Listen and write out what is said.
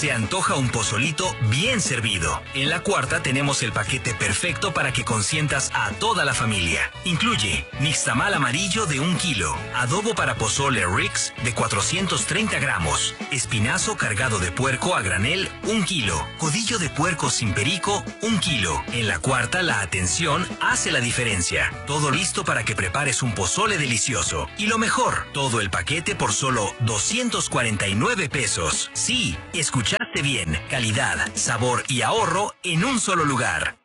Se antoja un pozolito bien servido. En la cuarta tenemos el paquete perfecto para que consientas a toda la familia. Incluye nixtamal amarillo de 1 kilo, adobo para pozole Rix de 430 gramos, espinazo cargado de puerco a granel 1 kilo, codillo de puerco sin perico 1 kilo. En la cuarta, la atención hace la diferencia. Todo listo para que prepares un pozole delicioso. Y lo mejor, todo el paquete por solo 249 pesos. Sí, escuchaste bien. Calidad, sabor y ahorro en un solo lugar.